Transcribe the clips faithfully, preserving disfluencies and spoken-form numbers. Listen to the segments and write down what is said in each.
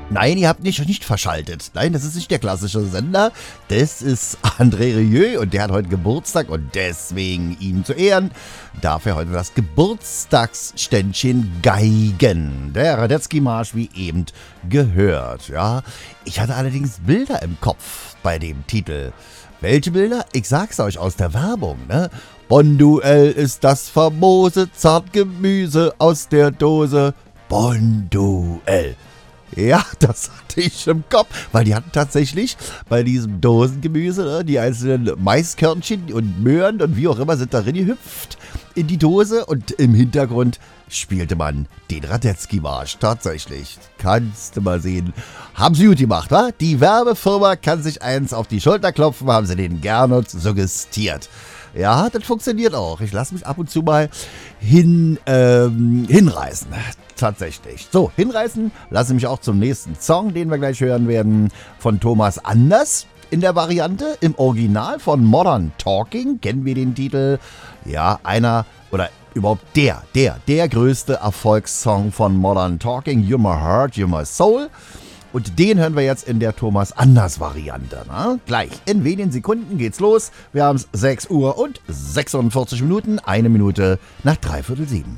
Nein, ihr habt nicht, nicht verschaltet. Nein, das ist nicht der klassische Sender. Das ist André Rieu und der hat heute Geburtstag und deswegen ihm zu Ehren darf er heute das Geburtstagsständchen geigen. Der Radetzky-Marsch, wie eben gehört. Ja, ich hatte allerdings Bilder im Kopf bei dem Titel. Welche Bilder? Ich sag's euch aus der Werbung, ne? Bonduell ist das famose Zartgemüse aus der Dose. Bonduell. Ja, das hatte ich im Kopf, weil die hatten tatsächlich bei diesem Dosengemüse, ne, die einzelnen Maiskörnchen und Möhren und wie auch immer sind darin gehüpft in die Dose und im Hintergrund spielte man den Radetzky-Marsch. Tatsächlich, kannst du mal sehen. Haben sie gut gemacht, wa? Die Werbefirma kann sich eins auf die Schulter klopfen, haben sie den gerne suggestiert. Ja, das funktioniert auch. Ich lasse mich ab und zu mal hin, ähm, hinreißen. Tatsächlich. So, hinreißen lasse mich auch zum nächsten Song, den wir gleich hören werden, von Thomas Anders in der Variante. Im Original von Modern Talking kennen wir den Titel. Ja, einer oder überhaupt der, der, der größte Erfolgssong von Modern Talking. You're my heart, you're my soul. Und den hören wir jetzt in der Thomas Anders Variante. Ne? Gleich in wenigen Sekunden geht's los. Wir haben es sechs Uhr und sechsundvierzig Minuten, eine Minute nach dreiviertel sieben.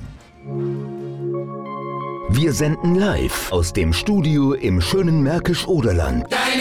Wir senden live aus dem Studio im schönen Märkisch-Oderland.